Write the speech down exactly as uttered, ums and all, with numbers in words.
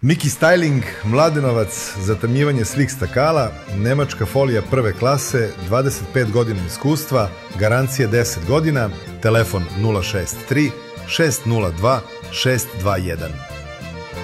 Miki Styling, Mladenovac, zatamnjivanje svih stakala, nemačka folija prve klase, dvadeset pet godina iskustva, garancije deset godina, telefon nula šest tri šest nula dva šest dva jedan.